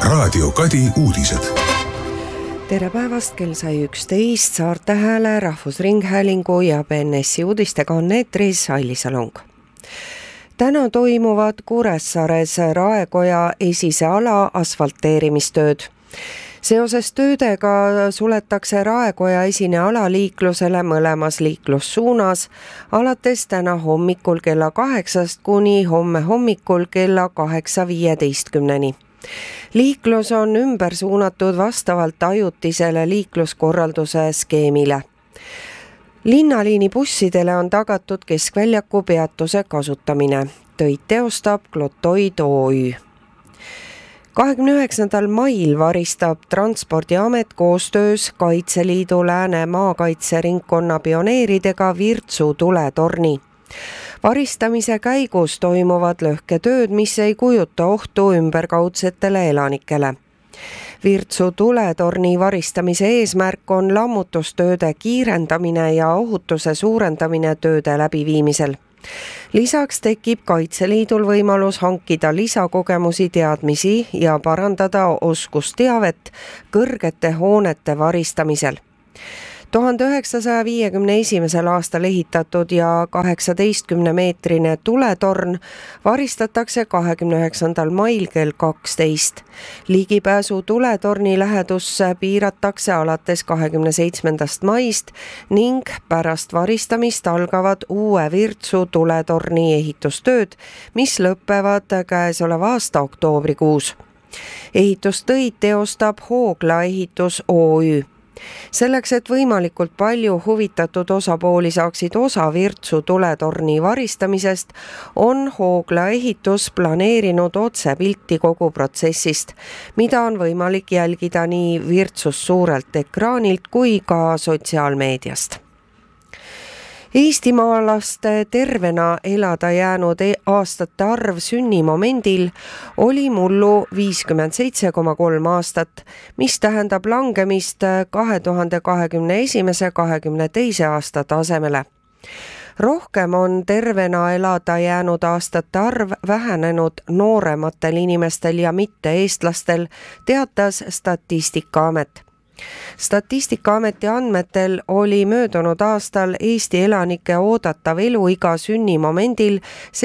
Raadio Kadi uudised. Tere päevast, kell sai 11, Saarte Hääle, Rahvusringhäälingu ja BNS-i uudistega on eetris Aili Salong. Täna toimuvad Kuressaares Raekoja esise ala asfalteerimistööd. Seoses töödega suletakse Raekoja esine ala liiklusele mõlemas liiklussuunas alates täna hommikul kella 8 kuni homme hommikul kella 8:15. Liiklus on ümber suunatud vastavalt ajutisele liikluskorralduse skeemile. Linnaliini bussidele on tagatud keskväljaku peatuse kasutamine. Töid teostab Glotoid OÜ. 29. mail varistab Transpordiamet koostöös Kaitseliidu Lääne maakaitseringkonna pioneeridega Virtsu tuletorni. Varistamise käigus toimuvad lõhketööd, mis ei kujuta ohtu ümberkaudsetele elanikele. Virtsu tuletorni varistamise eesmärk on lammutustööde kiirendamine ja ohutuse suurendamine tööde läbiviimisel. Lisaks tekib Kaitseliidul võimalus hankida lisakogemusi, teadmisi ja parandada oskusteavet kõrgete hoonete varistamisel. 1951. aastal ehitatud ja 18-meetrine tuletorn varistatakse 29. mail kell 12. Ligipääsu tuletorni lähedusse piiratakse alates 27. maist ning pärast varistamist algavad uue Virtsu tuletorni ehitustööd, mis lõppevad käesoleva aasta oktoobrikuus. Ehitustöid teostab Hoogla Ehitus OÜ. Selleks, et võimalikult palju huvitatud osapooli saaksid osa Virtsu tuletorni varistamisest, on Hoogla Ehitus planeerinud otsepilti kogu protsessist, mida on võimalik jälgida nii Virtsus suurelt ekraanilt kui ka sotsiaalmeediast. Eestimaalaste tervena elada jäänud aastate arv sünnimomendil oli mullu 57,3 aastat, mis tähendab langemist 2021-2022 aasta tasemele. Rohkem on tervena elada jäänud aastate arv vähenenud noorematel inimestel ja mitte-eestlastel, teatas Statistikaamet. Statistikaameti andmetel oli möödunud aastal Eesti elanike oodatav eluiga sünnimomendil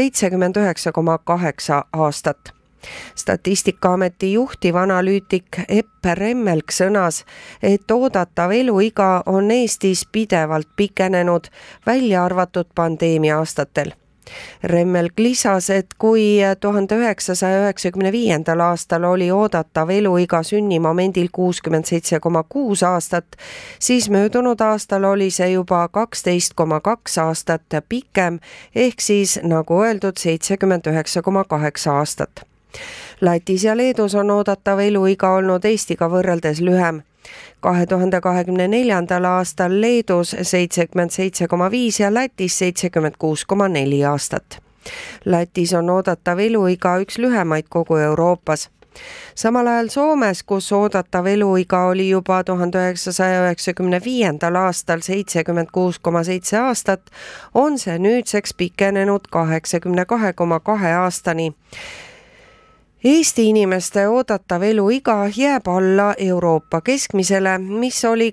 79,8 aastat. Statistikaameti juhtiv analüütik Epp Remmelg sõnas, et oodatav eluiga on Eestis pidevalt pikenenud, välja arvatud pandeemia aastatel. Remmelg lisas, et kui 1995. aastal oli oodatav eluiga sünnimomendil 67,6 aastat, siis möödunud aastal oli see juba 12,2 aastat pikem, ehk siis nagu öeldud 79,8 aastat. Lätis ja Leedus on oodatav eluiga olnud Eestiga võrreldes lühem. 2024. aastal Leedus 77,5 ja Lätis 76,4 aastat. Lätis on oodatav eluiga üks lühemaid kogu Euroopas. Samal ajal Soomes, kus oodatav eluiga oli juba 1995. aastal 76,7 aastat, on see nüüdseks pikenenud 82,2 aastani. Eesti inimeste oodatav eluiga jääb alla Euroopa keskmisele, mis oli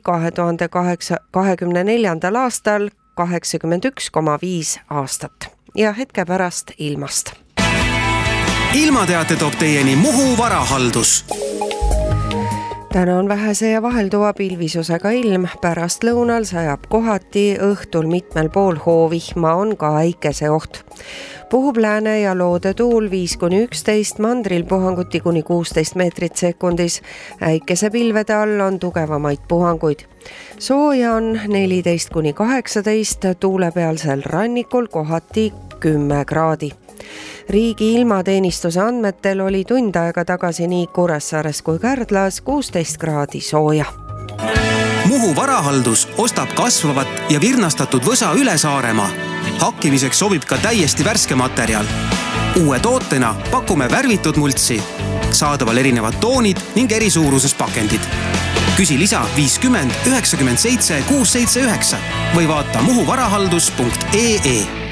2024. aastal 81,5 aastat. Ja hetke pärast ilmast. Ilmateate toob teieni Muhu varahaldus. Täna on vähese ja vahelduva pilvisusega ilm, pärast lõunal sajab kohati, õhtul mitmel pool hoovihma, on ka äikeseoht. Puhub lääne ja loode tuul 5-11, mandril puhanguti kuni 16 meetrit sekundis. Äikesepilvede all on tugevamaid puhanguid. Sooja on 14-18, tuulepealsel rannikul kohati 10 kraadi. Riigi ilmateenistuse andmetel oli tund aega tagasi nii Kuressaares kui Kärdlas 16 kraadi sooja. Muhu varahaldus ostab kasvavat ja virnastatud võsa üle Saaremaa. Hakkimiseks sobib ka täiesti värske materjal. Uue tootena pakume värvitud multsi. Saadaval erinevad toonid ning eri suuruses pakendid. Küsi lisa 50 97 679 või vaata muhuvarahaldus.ee.